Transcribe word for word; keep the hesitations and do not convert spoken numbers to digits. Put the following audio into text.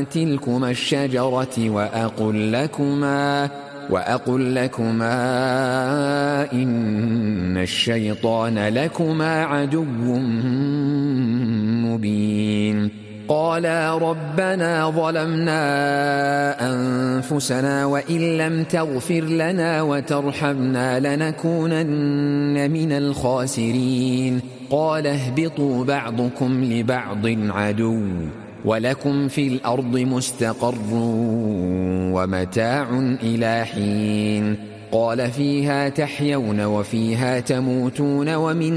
تلكما الشجرة وأقل لكما وأقل لكما إن الشيطان لكما عدو مبين. قالا ربنا ظلمنا أنفسنا وإن لم تغفر لنا وترحمنا لنكونن من الخاسرين. قال اهبطوا بعضكم لبعض عدو ولكم في الأرض مستقر ومتاع إلى حين. قال فيها تحيون وفيها تموتون ومن